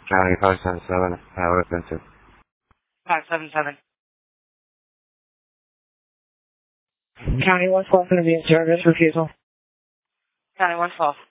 County 577, what offensive? 577. County 112 going to be in service, refusal. County 112.